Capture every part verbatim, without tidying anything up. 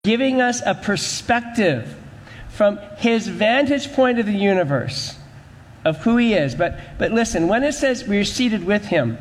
giving us a perspective from his vantage point of the universe, of who he is. But, but listen, when it says we're seated with him,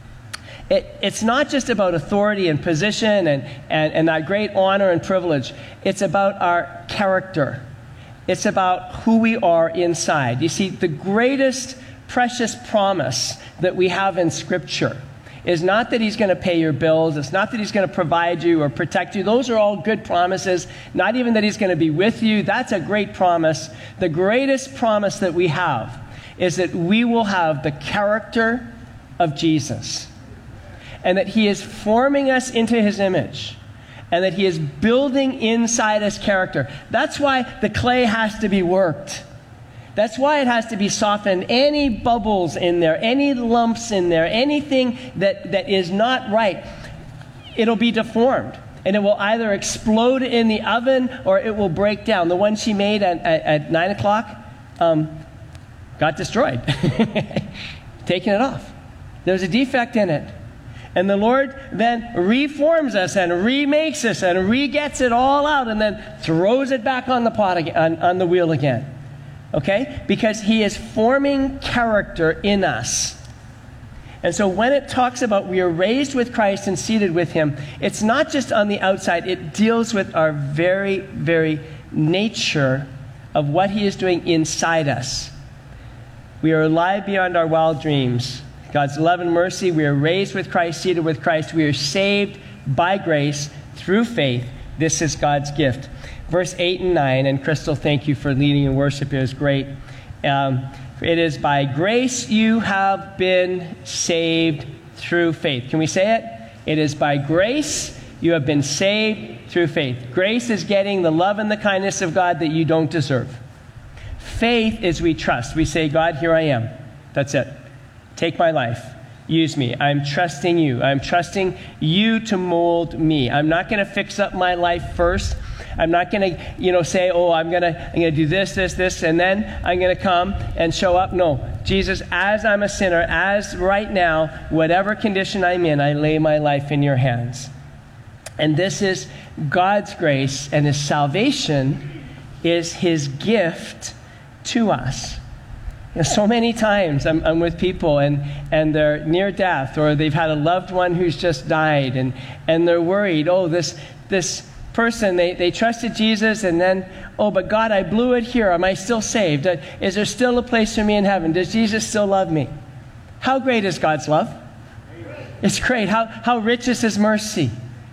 it, it's not just about authority and position and, and, and that great honor and privilege. It's about our character. It's about who we are inside. You see, the greatest precious promise that we have in Scripture is not that he's going to pay your bills. It's not that he's going to provide you or protect you. Those are all good promises. Not even that he's going to be with you. That's a great promise. The greatest promise that we have is that we will have the character of Jesus, and that he is forming us into his image, and that he is building inside us character. That's why the clay has to be worked. That's why it has to be softened. Any bubbles in there, any lumps in there, anything that, that is not right, it'll be deformed. And it will either explode in the oven or it will break down. The one she made at, at, at nine o'clock um, got destroyed. Taking it off. There was a defect in it. And the Lord then reforms us and remakes us and re-gets it all out and then throws it back on the pot again, on, on the wheel again. Okay? Because he is forming character in us. And so when it talks about we are raised with Christ and seated with him, it's not just on the outside. It deals with our very, very nature of what he is doing inside us. We are alive beyond our wild dreams. God's love and mercy, we are raised with Christ, seated with Christ. We are saved by grace through faith. This is God's gift. Verse eight and nine, and Crystal, thank you for leading in worship. It was great. Um, it is by grace you have been saved through faith. Can we say it? It is by grace you have been saved through faith. Grace is getting the love and the kindness of God that you don't deserve. Faith is we trust. We say, God, here I am. That's it. Take my life. Use me. I'm trusting you. I'm trusting you to mold me. I'm not going to fix up my life first. I'm not going to, you know, say, oh, I'm going to I'm going to do this, this, this, and then I'm going to come and show up. No. Jesus, as I'm a sinner, as right now, whatever condition I'm in, I lay my life in your hands. And this is God's grace, and his salvation is his gift to us. You know, so many times I'm, I'm with people and, and they're near death, or they've had a loved one who's just died, and, and they're worried, oh, this this person, they, they trusted Jesus, and then, oh, but God, I blew it here. Am I still saved? Is there still a place for me in heaven? Does Jesus still love me? How great is God's love? It's great. How, how rich is his mercy?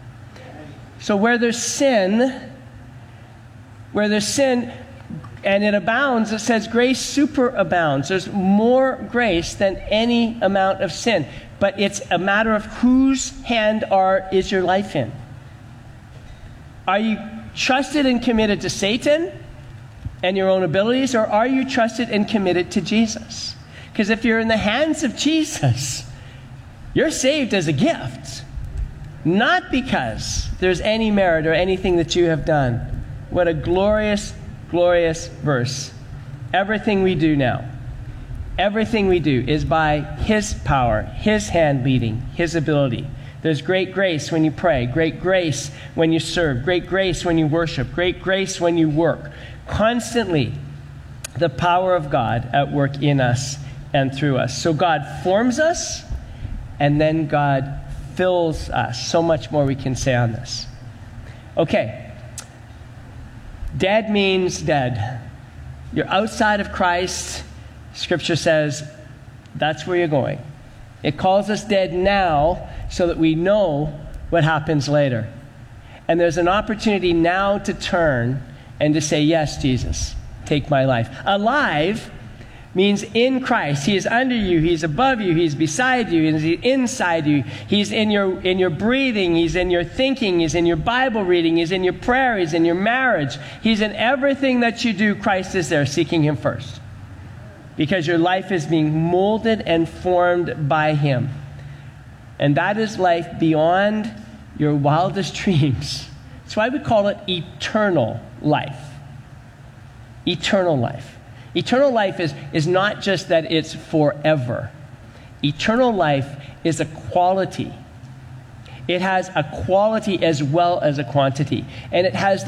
So where there's sin, where there's sin, and it abounds, it says grace superabounds. There's more grace than any amount of sin. But it's a matter of whose hand are is your life in. Are you trusted and committed to Satan and your own abilities, or are you trusted and committed to Jesus? Because if you're in the hands of Jesus, you're saved as a gift, not because there's any merit or anything that you have done. What a glorious Glorious verse. Everything we do now, everything we do is by his power, his hand leading, his ability. There's great grace when you pray, great grace when you serve, great grace when you worship, great grace when you work. Constantly, the power of God at work in us and through us. So God forms us, and then God fills us. So much more we can say on this. Okay. Dead means dead. You're outside of Christ. Scripture says that's where you're going. It calls us dead now so that we know what happens later. And there's an opportunity now to turn and to say, yes, Jesus, take my life. Alive means in Christ. He is under you. He's above you. He's beside you. He's inside you. He's in your in your breathing. He's in your thinking. He's in your Bible reading. He's in your prayer. He's in your marriage. He's in everything that you do. Christ is there, seeking him first. Because your life is being molded and formed by him. And that is life beyond your wildest dreams. That's why we call it eternal life. Eternal life. Eternal life is, is not just that it's forever. Eternal life is a quality. It has a quality as well as a quantity. And it has